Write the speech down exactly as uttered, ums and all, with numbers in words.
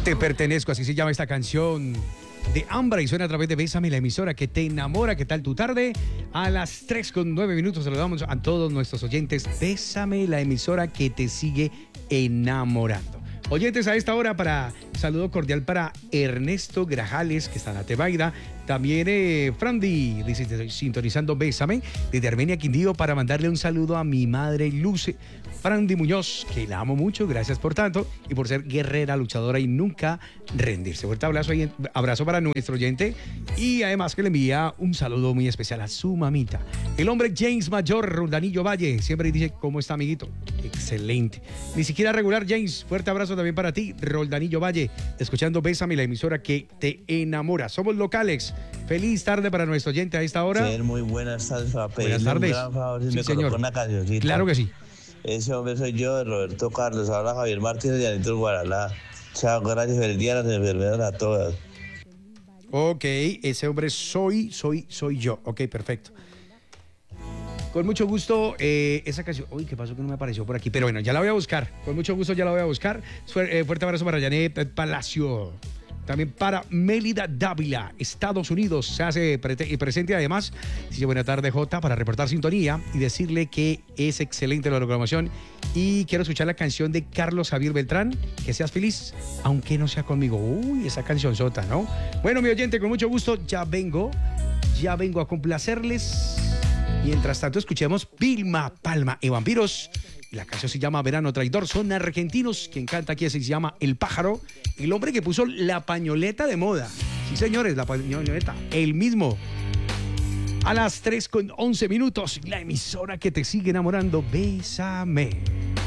Te pertenezco, así se llama esta canción de Ambra y suena a través de Bésame, la emisora que te enamora. ¿Qué tal tu tarde? A las tres con nueve minutos saludamos a todos nuestros oyentes. Bésame, la emisora que te sigue enamorando. Oyentes, a esta hora para saludo cordial para Ernesto Grajales, que está en Atebaida. También eh, Frandi, dice, sintonizando Bésame, desde Armenia, Quindío, para mandarle un saludo a mi madre Luce. Frandi Muñoz, que la amo mucho, gracias por tanto y por ser guerrera, luchadora y nunca rendirse. Fuerte abrazo, abrazo para nuestro oyente y además que le envía un saludo muy especial a su mamita. El hombre James Mayor, Roldanillo Valle, siempre dice, ¿cómo está, amiguito? Excelente. Ni siquiera regular, James. Fuerte abrazo también para ti, Roldanillo Valle, escuchando Bésame, la emisora que te enamora. Somos locales. Feliz tarde para nuestro oyente a esta hora. Sí, muy buenas tardes. Buenas tardes. Un gran favor, si sí, me señor. Una cancioncita. Claro que sí. Ese hombre soy yo, Roberto Carlos. Habla Javier Martínez de Anito Guaralá. Chao, gracias. Feliz día a las enfermeras a todas. Ok, ese hombre soy, soy, soy yo. Ok, perfecto. Con mucho gusto, eh, esa canción. Uy, ¿qué pasó que no me apareció por aquí? Pero bueno, ya la voy a buscar. Con mucho gusto ya la voy a buscar. Fuerte abrazo para Janet Palacio. También para Mélida Dávila, Estados Unidos. Se hace pre- presente además. Dice buena tarde, Jota, para reportar sintonía y decirle que es excelente la programación. Y quiero escuchar la canción de Carlos Javier Beltrán, Que seas feliz, aunque no sea conmigo. Uy, esa canción sota, ¿no? Bueno, mi oyente, con mucho gusto, ya vengo. Ya vengo a complacerles. Mientras tanto, escuchemos Vilma Palma y Vampiros. La canción se llama Verano Traidor, son argentinos. Quien canta aquí se llama El Pájaro, el hombre que puso la pañoleta de moda. Sí, señores, la pañoleta, el mismo. A las tres con once minutos, la emisora que te sigue enamorando, Bésame.